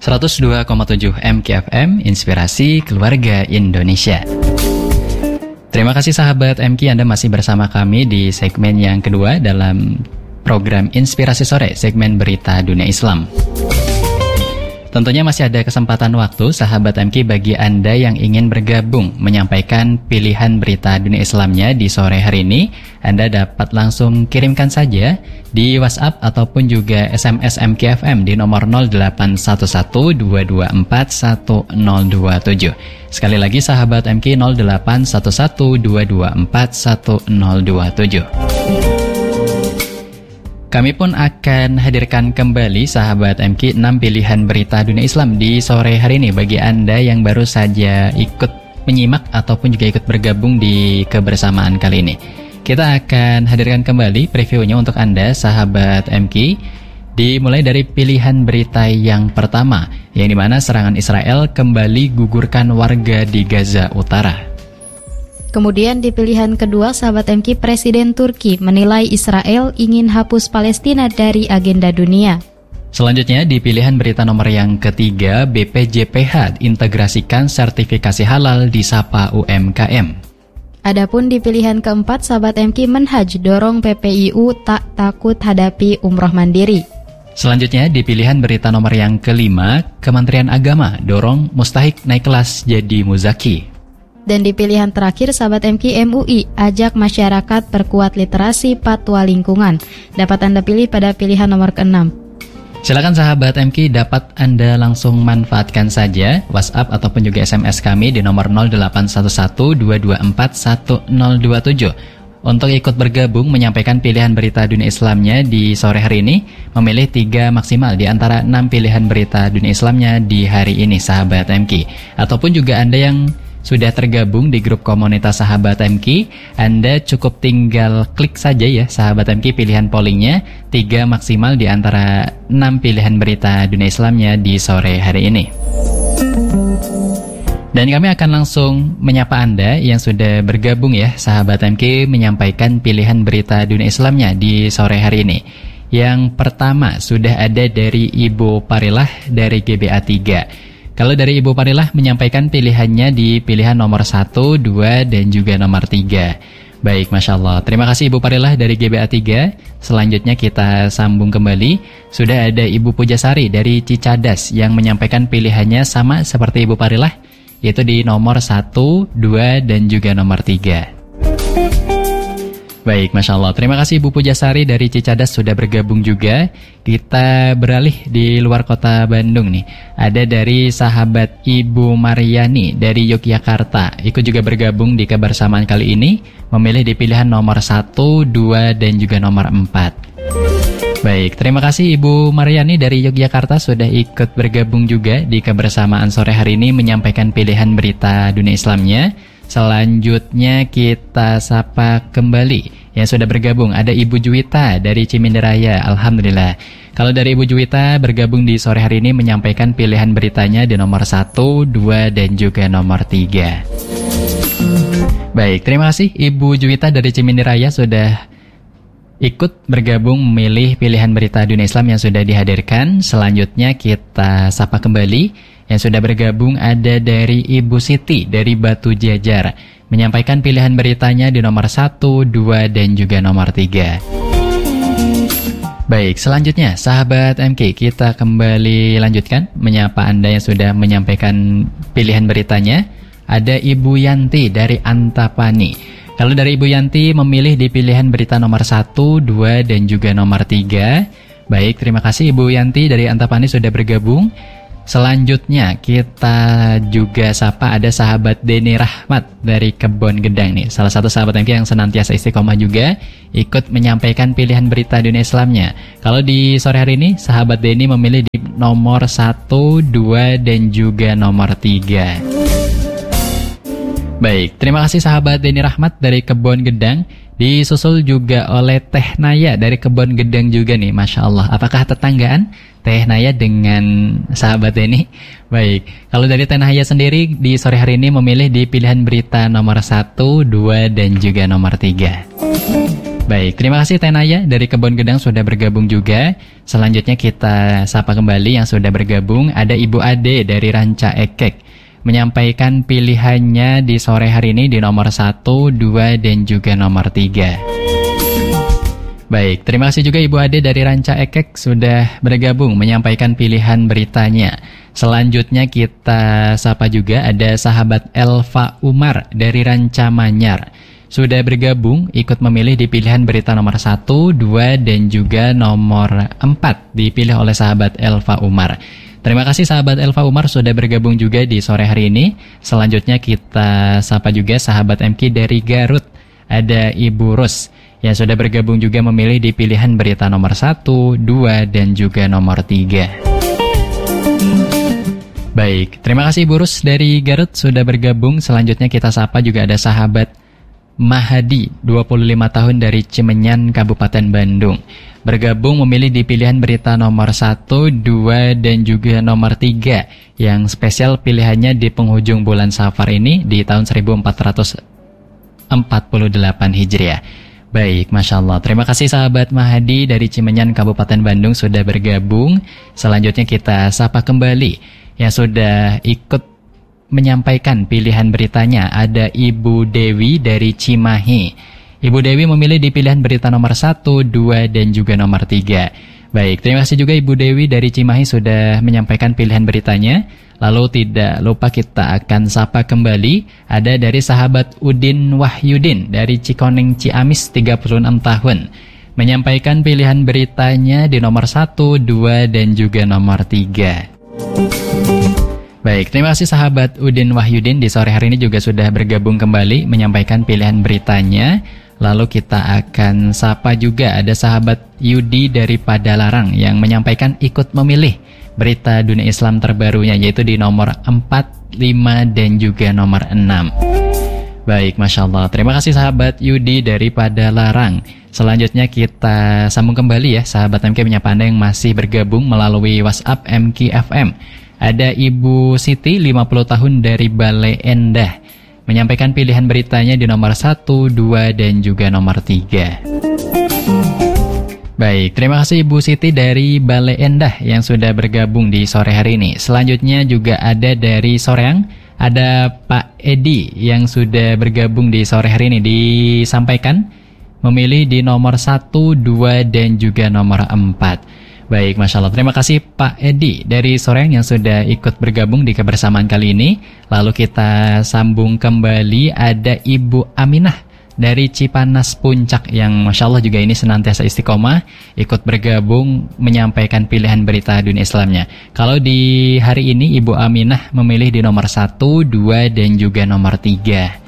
102,7 MKFM, Inspirasi Keluarga Indonesia. Terima kasih sahabat MK, Anda masih bersama kami di segmen yang kedua dalam program Inspirasi Sore, segmen Berita Dunia Islam. Tentunya masih ada kesempatan waktu sahabat MK bagi Anda yang ingin bergabung menyampaikan pilihan berita dunia Islamnya di sore hari ini. Anda dapat langsung kirimkan saja di WhatsApp ataupun juga SMS MKFM di nomor 081122410027. Sekali lagi sahabat MK, 081122410027. Kami pun akan hadirkan kembali sahabat MK 6 pilihan berita dunia Islam di sore hari ini bagi Anda yang baru saja ikut menyimak ataupun juga ikut bergabung di kebersamaan kali ini. Kita akan hadirkan kembali previewnya untuk Anda sahabat MK, dimulai dari pilihan berita yang pertama, yang dimana serangan Israel kembali gugurkan warga di Gaza Utara. Kemudian di pilihan kedua, sahabat MK, Presiden Turki menilai Israel ingin hapus Palestina dari agenda dunia. Selanjutnya di pilihan berita nomor yang ketiga, BPJPH integrasikan sertifikasi halal di Sapa UMKM. Adapun di pilihan keempat, sahabat MK, Menhaj dorong PPIU tak takut hadapi umroh mandiri. Selanjutnya di pilihan berita nomor yang kelima, Kementerian Agama dorong mustahik naik kelas jadi muzaki. Dan di pilihan terakhir, sahabat MK, MUI ajak masyarakat perkuat literasi fatwa lingkungan. Dapat Anda pilih pada pilihan nomor ke-6. Silakan sahabat MK, dapat Anda langsung manfaatkan saja WhatsApp ataupun juga SMS kami di nomor 081122410027 untuk ikut bergabung menyampaikan pilihan berita dunia Islamnya di sore hari ini. Memilih 3 maksimal di antara 6 pilihan berita dunia Islamnya di hari ini sahabat MK. Ataupun juga Anda yang sudah tergabung di grup komunitas sahabat MK, Anda cukup tinggal klik saja ya sahabat MK pilihan pollingnya, 3 maksimal di antara 6 pilihan berita dunia Islamnya di sore hari ini. Dan kami akan langsung menyapa Anda yang sudah bergabung ya sahabat MK menyampaikan pilihan berita dunia Islamnya di sore hari ini. Yang pertama sudah ada dari Ibu Parilah dari GBA 3. Kalau dari Ibu Parilah menyampaikan pilihannya di pilihan nomor 1, 2, dan juga nomor 3. Baik, Masya Allah. Terima kasih Ibu Parilah dari GBA 3. Selanjutnya kita sambung kembali. Sudah ada Ibu Pujasari dari Cicadas yang menyampaikan pilihannya sama seperti Ibu Parilah, yaitu di nomor 1, 2, dan juga nomor 3. Baik, Masya Allah. Terima kasih Ibu Pujasari dari Cicadas sudah bergabung juga. Kita beralih di luar kota Bandung nih. Ada dari sahabat Ibu Mariani dari Yogyakarta. Ikut juga bergabung di kebersamaan kali ini. Memilih di pilihan nomor 1, 2, dan juga nomor 4. Baik, terima kasih Ibu Mariani dari Yogyakarta sudah ikut bergabung juga di kebersamaan sore hari ini menyampaikan pilihan berita dunia Islamnya. Selanjutnya kita sapa kembali yang sudah bergabung. Ada Ibu Juwita dari Ciminderaya. Alhamdulillah. Kalau dari Ibu Juwita bergabung di sore hari ini menyampaikan pilihan beritanya di nomor 1, 2, dan juga nomor 3. Baik, terima kasih Ibu Juwita dari Ciminderaya sudah ikut bergabung memilih pilihan berita dunia Islam yang sudah dihadirkan. Selanjutnya kita sapa kembali. Yang sudah bergabung ada dari Ibu Siti dari Batu Jajar. Menyampaikan pilihan beritanya di nomor 1, 2, dan juga nomor 3. Baik, selanjutnya sahabat MK, kita kembali lanjutkan menyapa Anda yang sudah menyampaikan pilihan beritanya. Ada Ibu Yanti dari Antapani. Kalau dari Ibu Yanti memilih di pilihan berita nomor 1, 2, dan juga nomor 3. Baik, terima kasih Ibu Yanti dari Antapani sudah bergabung. Selanjutnya kita juga sapa ada sahabat Deni Rahmat dari Kebon Gedang nih. Salah satu sahabat MK yang senantiasa istiqomah juga ikut menyampaikan pilihan berita dunia Islamnya. Kalau di sore hari ini sahabat Deni memilih di nomor 1, 2, dan juga nomor 3. Baik, terima kasih sahabat Deni Rahmat dari Kebon Gedang. Disusul juga oleh Teh Naya dari Kebon Gedang juga nih, Masya Allah. Apakah tetanggaan Teh Naya dengan sahabat ini? Baik, kalau dari Teh Naya sendiri di sore hari ini memilih di pilihan berita nomor 1, 2, dan juga nomor 3. Baik, terima kasih Tenaya dari Kebon Gedang sudah bergabung juga. Selanjutnya kita sapa kembali yang sudah bergabung. Ada Ibu Ade dari Ranca Ekek, menyampaikan pilihannya di sore hari ini di nomor 1, 2, dan juga nomor 3. Baik, terima kasih juga Ibu Ade dari Ranca Ekek sudah bergabung menyampaikan pilihan beritanya. Selanjutnya kita sapa juga ada sahabat Elva Umar dari Ranca Manyar. Sudah bergabung ikut memilih di pilihan berita nomor 1, 2, dan juga nomor 4 dipilih oleh sahabat Elva Umar. Terima kasih sahabat Elva Umar sudah bergabung juga di sore hari ini. Selanjutnya kita sapa juga sahabat MK dari Garut. Ada Ibu Rus yang sudah bergabung juga memilih di pilihan berita nomor 1, 2, dan juga nomor 3. Baik, terima kasih Ibu Rus dari Garut sudah bergabung. Selanjutnya kita sapa juga ada sahabat Mahadi, 25 tahun dari Cimenyan, Kabupaten Bandung. Bergabung memilih di pilihan berita nomor 1, 2, dan juga nomor 3. Yang spesial pilihannya di penghujung bulan Safar ini di tahun 1448 Hijriah. Baik, Masya Allah. Terima kasih sahabat Mahadi dari Cimenyan, Kabupaten Bandung sudah bergabung. Selanjutnya kita sapa kembali yang sudah ikut menyampaikan pilihan beritanya. Ada Ibu Dewi dari Cimahi. Ibu Dewi memilih di pilihan berita nomor 1, 2, dan juga nomor 3. Baik, terima kasih juga Ibu Dewi dari Cimahi sudah menyampaikan pilihan beritanya. Lalu tidak lupa kita akan sapa kembali. Ada dari sahabat Udin Wahyudin dari Cikoneng Ciamis, 36 tahun. Menyampaikan pilihan beritanya di nomor 1, 2, dan juga nomor 3. Baik, terima kasih sahabat Udin Wahyudin di sore hari ini juga sudah bergabung kembali menyampaikan pilihan beritanya. Lalu kita akan sapa juga ada sahabat Yudi dari Padalarang yang menyampaikan ikut memilih berita dunia Islam terbarunya yaitu di nomor 4, 5, dan juga nomor 6. Baik, Masya Allah. Terima kasih sahabat Yudi dari Padalarang. Selanjutnya kita sambung kembali ya sahabat MK menyapa Anda yang masih bergabung melalui WhatsApp MK FM. Ada Ibu Siti, 50 tahun dari Bale Endah, menyampaikan pilihan beritanya di nomor 1, 2, dan juga nomor 3. Baik, terima kasih Ibu Siti dari Bale Endah yang sudah bergabung di sore hari ini. Selanjutnya juga ada dari Soreang, ada Pak Edi yang sudah bergabung di sore hari ini. Disampaikan memilih di nomor 1, 2, dan juga nomor 4. Baik, Masya Allah. Terima kasih Pak Edi dari Soreang yang sudah ikut bergabung di kebersamaan kali ini. Lalu kita sambung kembali ada Ibu Aminah dari Cipanas Puncak yang Masya Allah juga ini senantiasa istiqomah ikut bergabung menyampaikan pilihan berita dunia Islamnya. Kalau di hari ini Ibu Aminah memilih di nomor 1, 2, dan juga nomor 3.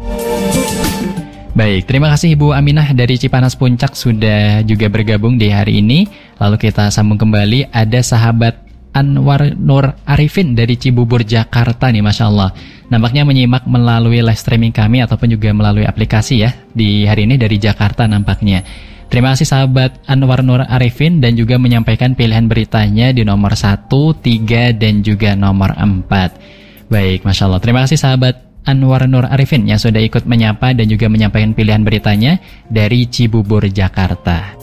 Baik, terima kasih Ibu Aminah dari Cipanas Puncak sudah juga bergabung di hari ini. Lalu kita sambung kembali, ada sahabat Anwar Nur Arifin dari Cibubur, Jakarta nih, Masya Allah. Nampaknya menyimak melalui live streaming kami ataupun juga melalui aplikasi ya. Di hari ini dari Jakarta nampaknya. Terima kasih sahabat Anwar Nur Arifin dan juga menyampaikan pilihan beritanya di nomor 1, 3, dan juga nomor 4. Baik, Masya Allah. Terima kasih sahabat Anwar Nur Arifin yang sudah ikut menyapa dan juga menyampaikan pilihan beritanya dari Cibubur, Jakarta.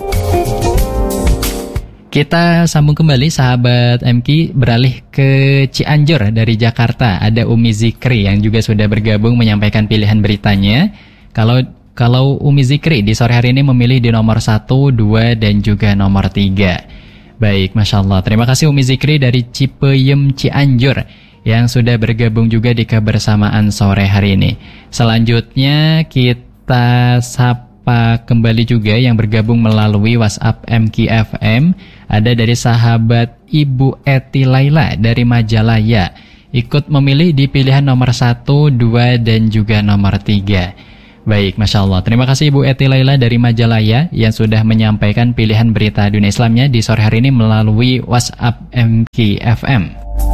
Kita sambung kembali sahabat MK beralih ke Cianjur dari Jakarta. Ada Umi Zikri yang juga sudah bergabung menyampaikan pilihan beritanya. Kalau Umi Zikri di sore hari ini memilih di nomor 1, 2, dan juga nomor 3. Baik, Masya Allah. Terima kasih Umi Zikri dari Cipeyem Cianjur yang sudah bergabung juga di kebersamaan sore hari ini. Selanjutnya kita sapa kembali juga yang bergabung melalui WhatsApp MK FM. Ada dari sahabat Ibu Eti Laila dari Majalaya, ikut memilih di pilihan nomor 1, 2, dan juga nomor 3. Baik, Masya Allah. Terima kasih Ibu Eti Laila dari Majalaya yang sudah menyampaikan pilihan berita dunia Islamnya di sore hari ini melalui WhatsApp MK FM.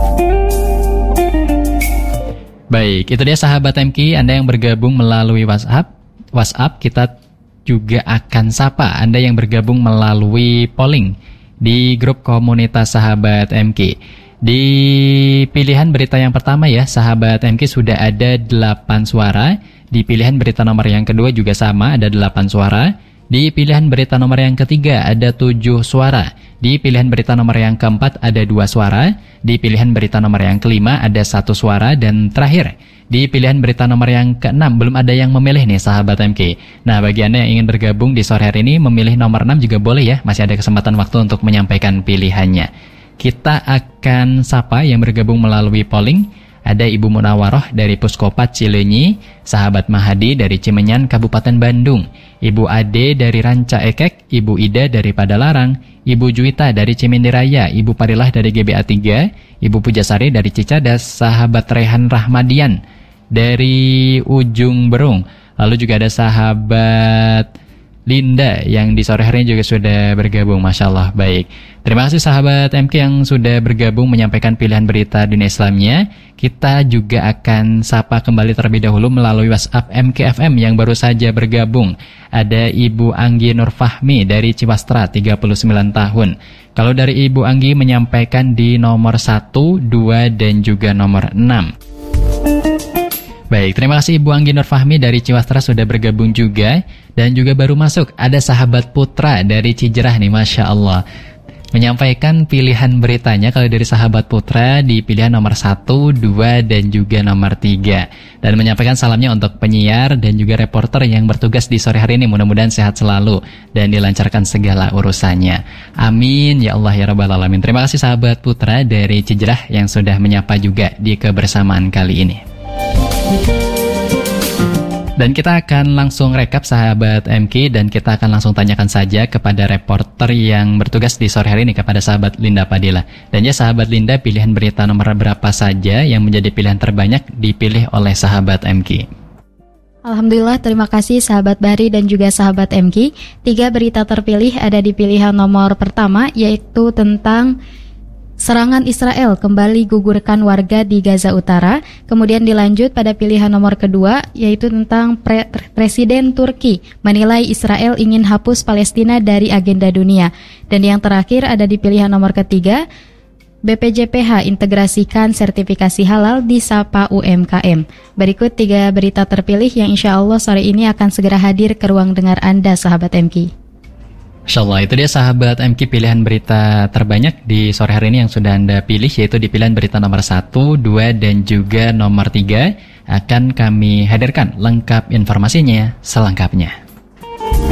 Baik, itu dia sahabat MK, Anda yang bergabung melalui WhatsApp, kita juga akan sapa Anda yang bergabung melalui polling di grup komunitas sahabat MK. Di pilihan berita yang pertama ya, sahabat MK sudah ada 8 suara. Di pilihan berita nomor yang kedua juga sama, ada 8 suara. Di pilihan berita nomor yang ketiga ada 7 suara. Di pilihan berita nomor yang keempat ada 2 suara. Di pilihan berita nomor yang kelima ada 1 suara. Dan terakhir, di pilihan berita nomor yang keenam belum ada yang memilih nih sahabat MK. Nah, bagi Anda yang ingin bergabung di sore hari ini, memilih nomor 6 juga boleh ya. Masih ada kesempatan waktu untuk menyampaikan pilihannya. Kita akan sapa yang bergabung melalui polling. Ada Ibu Munawaroh dari Puskopat Cileunyi, sahabat Mahadi dari Cimenyan, Kabupaten Bandung, Ibu Ade dari Ranca Ekek, Ibu Ida dari Padalarang, Ibu Juwita dari Cimindiraya, Ibu Parilah dari GBA 3, Ibu Pujasari dari Cicadas, sahabat Rehan Rahmadian dari Ujung Berung, lalu juga ada sahabat Linda yang di sore hari ini juga sudah bergabung. Masya Allah, baik. Terima kasih sahabat MK yang sudah bergabung menyampaikan pilihan berita dunia Islamnya. Kita juga akan sapa kembali terlebih dahulu melalui WhatsApp MKFM yang baru saja bergabung. Ada Ibu Anggi Nurfahmi dari Ciwastra, 39 tahun. Kalau dari Ibu Anggi menyampaikan di nomor 1, 2, dan juga nomor 6. Baik, terima kasih Ibu Anggi Nurfahmi dari Ciwastra sudah bergabung juga. Dan juga baru masuk, ada sahabat Putra dari Cijerah nih, Masya Allah. Menyampaikan pilihan beritanya kalau dari sahabat Putra di pilihan nomor 1, 2, dan juga nomor 3. Dan menyampaikan salamnya untuk penyiar dan juga reporter yang bertugas di sore hari ini. Mudah-mudahan sehat selalu dan dilancarkan segala urusannya. Amin, ya Allah ya Rabbal Alamin. Terima kasih sahabat Putra dari Cijerah yang sudah menyapa juga di kebersamaan kali ini. Dan kita akan langsung rekap sahabat MK dan kita akan langsung tanyakan saja kepada reporter yang bertugas di sore hari ini kepada sahabat Linda Padilla. Dan ya sahabat Linda, pilihan berita nomor berapa saja yang menjadi pilihan terbanyak dipilih oleh sahabat MK? Alhamdulillah, terima kasih sahabat Bahri dan juga sahabat MK. 3 berita terpilih ada di pilihan nomor pertama, yaitu tentang serangan Israel kembali gugurkan warga di Gaza Utara. Kemudian dilanjut pada pilihan nomor kedua, yaitu tentang Presiden Turki menilai Israel ingin hapus Palestina dari agenda dunia. Dan yang terakhir ada di pilihan nomor ketiga, BPJPH integrasikan sertifikasi halal di Sapa UMKM. Berikut 3 berita terpilih yang insya Allah sore ini akan segera hadir ke ruang dengar Anda sahabat MK. Insyaallah, itu dia sahabat MK pilihan berita terbanyak di sore hari ini yang sudah Anda pilih, yaitu di pilihan berita nomor 1, 2, dan juga nomor 3. Akan kami hadirkan lengkap informasinya selengkapnya.